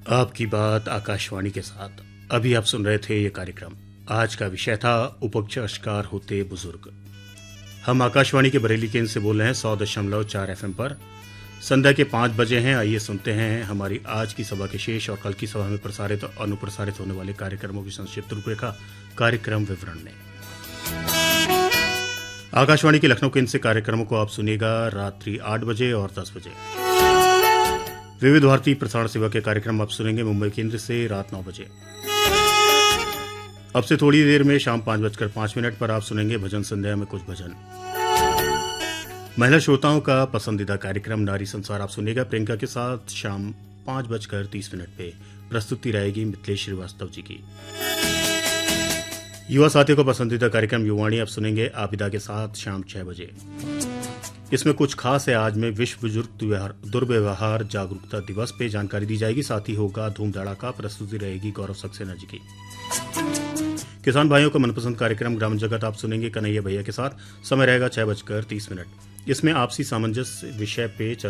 आपकी बात आकाशवाणी के साथ। अभी आप सुन रहे थे ये कार्यक्रम। आज का विषय था उपचार होते बुजुर्ग। हम आकाशवाणी के बरेली केंद्र से बोल रहे हैं 100.4 FM पर। संध्या के 5 बजे हैं। आइए सुनते हैं हमारी आज की सभा के शेष और कल की सभा में प्रसारित और अनुप्रसारित होने वाले कार्यक्रमों की संक्षिप्त रूपरेखा कार्यक्रम विवरण में। आकाशवाणी के लखनऊ केंद्र से कार्यक्रमों को आप सुनिएगा रात्रि 8 बजे और 10 बजे। विविध भारती प्रसारण सेवा के कार्यक्रम आप सुनेंगे मुंबई केंद्र से रात 9 बजे। अब से थोड़ी देर में शाम 5:05 पर आप सुनेंगे भजन संध्या में कुछ भजन। महिला श्रोताओं का पसंदीदा कार्यक्रम नारी संसार आप सुनेगा प्रियंका के साथ शाम 5:30 पे। प्रस्तुति रहेगी मिथिलेश श्रीवास्तव जी की। युवा साथियों का पसंदीदा कार्यक्रम युवाणी आप सुनेंगे आबिदा के साथ शाम 6 बजे। इसमें कुछ खास है। आज में विश्व बुजुर्ग दुर्व्यवहार जागरूकता दिवस पे जानकारी दी जाएगी। साथ ही होगा धूम धड़ाका। प्रस्तुति रहेगी गौरव सक्सेना जी की। किसान भाइयों का मनपसंद कार्यक्रम ग्राम जगत आप सुनेंगे कन्हैया भैया के साथ। समय रहेगा 6:30। इसमें आपसी सामंजस्य विषय पे